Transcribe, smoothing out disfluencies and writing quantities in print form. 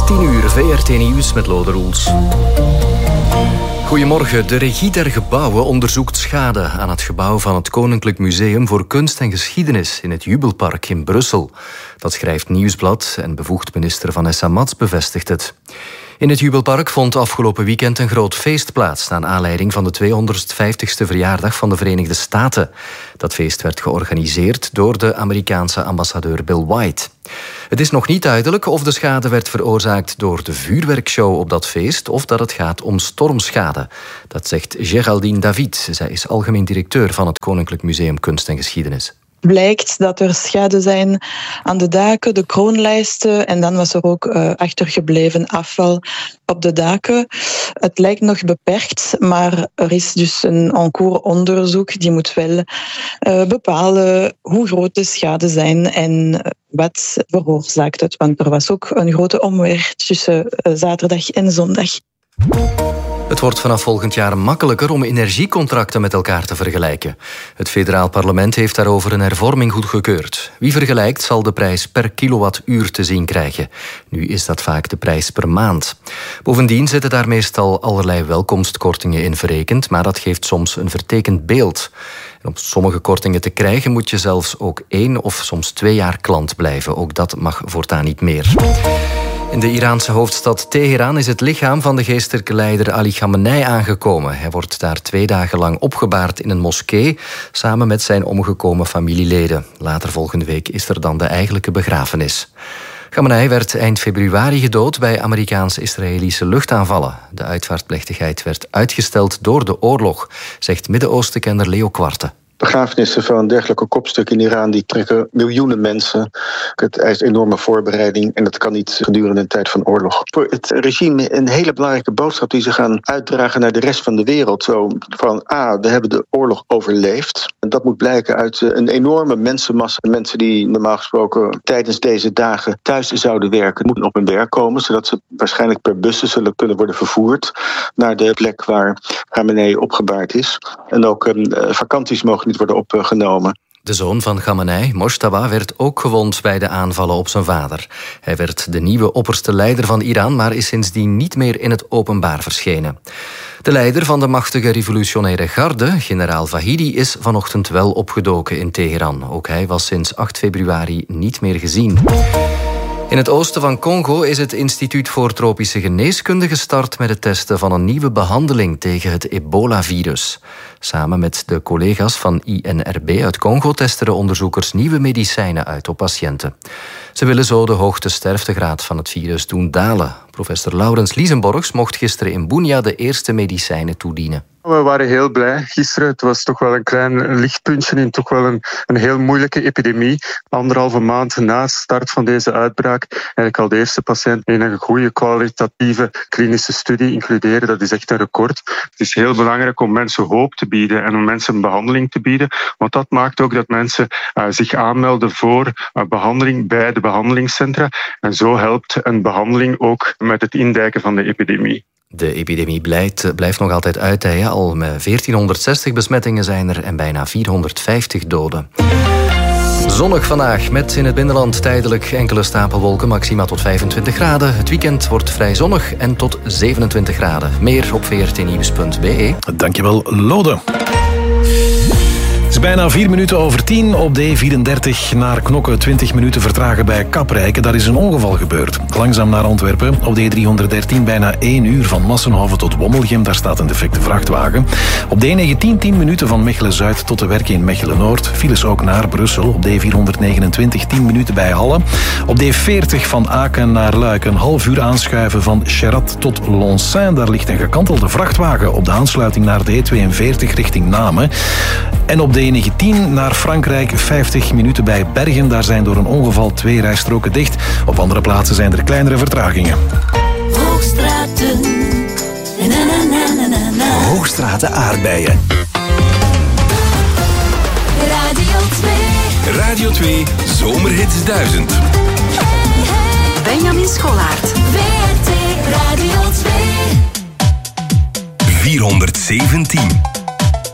10:00, VRT Nieuws met Lode Roels. Goedemorgen. De Regie der Gebouwen onderzoekt schade aan het gebouw van het Koninklijk Museum voor Kunst en Geschiedenis in het Jubelpark in Brussel. Dat schrijft Nieuwsblad en bevoegd minister Vanessa Mats bevestigt het. In het Jubelpark vond afgelopen weekend een groot feest plaats naar aanleiding van de 250ste verjaardag van de Verenigde Staten. Dat feest werd georganiseerd door de Amerikaanse ambassadeur Bill White. Het is nog niet duidelijk of de schade werd veroorzaakt door de vuurwerkshow op dat feest of dat het gaat om stormschade. Dat zegt Géraldine David. Zij is algemeen directeur van het Koninklijk Museum Kunst en Geschiedenis. Blijkt dat er schade zijn aan de daken, de kroonlijsten en dan was er ook achtergebleven afval op de daken. Het lijkt nog beperkt, maar er is dus een en cours onderzoek die moet wel bepalen hoe groot de schade zijn en wat veroorzaakt het. Want er was ook een grote omweer tussen zaterdag en zondag. Het wordt vanaf volgend jaar makkelijker om energiecontracten met elkaar te vergelijken. Het federaal parlement heeft daarover een hervorming goedgekeurd. Wie vergelijkt zal de prijs per kilowattuur te zien krijgen. Nu is dat vaak de prijs per maand. Bovendien zitten daar meestal allerlei welkomstkortingen in verrekend, maar dat geeft soms een vertekend beeld. En om sommige kortingen te krijgen moet je zelfs ook 1 of soms 2 jaar klant blijven. Ook dat mag voortaan niet meer. In de Iraanse hoofdstad Teheran is het lichaam van de geestelijke leider Ali Khamenei aangekomen. Hij wordt daar 2 dagen lang opgebaard in een moskee samen met zijn omgekomen familieleden. Later volgende week is er dan de eigenlijke begrafenis. Khamenei werd eind februari gedood bij Amerikaans-Israëlische luchtaanvallen. De uitvaartplechtigheid werd uitgesteld door de oorlog, zegt Midden-Oostenkenner Leo Quarte. Begrafenissen van dergelijke kopstukken in Iran die trekken miljoenen mensen. Het eist enorme voorbereiding en dat kan niet gedurende een tijd van oorlog. Voor het regime een hele belangrijke boodschap die ze gaan uitdragen naar de rest van de wereld. Zo van, we hebben de oorlog overleefd. En dat moet blijken uit een enorme mensenmassa. Mensen die normaal gesproken tijdens deze dagen thuis zouden werken, moeten op hun werk komen, zodat ze waarschijnlijk per bussen zullen kunnen worden vervoerd naar de plek waar Khamenei opgebaard is. En ook vakanties mogen niet worden opgenomen. De zoon van Khamenei, Mojtaba, werd ook gewond bij de aanvallen op zijn vader. Hij werd de nieuwe opperste leider van Iran, maar is sindsdien niet meer in het openbaar verschenen. De leider van de machtige revolutionaire garde, generaal Vahidi, is vanochtend wel opgedoken in Teheran. Ook hij was sinds 8 februari niet meer gezien. In het oosten van Congo is het Instituut voor Tropische Geneeskunde gestart met het testen van een nieuwe behandeling tegen het ebola-virus. Samen met de collega's van INRB uit Congo testen de onderzoekers nieuwe medicijnen uit op patiënten. Ze willen zo de hoogte sterftegraad van het virus doen dalen. Professor Laurens Liesenborgs mocht gisteren in Bunia de eerste medicijnen toedienen. We waren heel blij gisteren. Het was toch wel een klein lichtpuntje in toch wel een heel moeilijke epidemie. 1,5 maand na start van deze uitbraak eigenlijk al de eerste patiënt in een goede kwalitatieve klinische studie includeren. Dat is echt een record. Het is heel belangrijk om mensen hoop te bieden en om mensen een behandeling te bieden. Want dat maakt ook dat mensen zich aanmelden voor behandeling bij de behandelingscentra. En zo helpt een behandeling ook met het indijken van de epidemie. De epidemie blijft nog altijd uitdijen. Al 1460 besmettingen zijn er en bijna 450 doden. Zonnig vandaag, met in het binnenland tijdelijk enkele stapelwolken, maxima tot 25 graden. Het weekend wordt vrij zonnig en tot 27 graden. Meer op vrtnieuws.be. Dankjewel, Lode. Het is bijna 10:04 op de E34 naar Knokke. 20 minuten vertragen bij Kaprijke. Daar is een ongeval gebeurd. Langzaam naar Antwerpen. Op de E313 bijna 1 uur van Massenhoven tot Wommelgem. Daar staat een defecte vrachtwagen. Op de E19 10 minuten van Mechelen-Zuid tot de werken in Mechelen-Noord. Files ook naar Brussel. Op de E429 10 minuten bij Halle. Op de E40 van Aken naar Luik. Een half uur aanschuiven van Cherat tot Lonsain. Daar ligt een gekantelde vrachtwagen op de aansluiting naar de E42 richting Namen. En op de E19 naar Frankrijk 50 minuten bij Bergen. Daar zijn door een ongeval 2 rijstroken dicht. Op andere plaatsen zijn er kleinere vertragingen. Hoogstraten. Hoogstraten aardbeien. Radio 2 Zomerhits 1000. Benjamin Scholaert. VRT Radio 2. 417.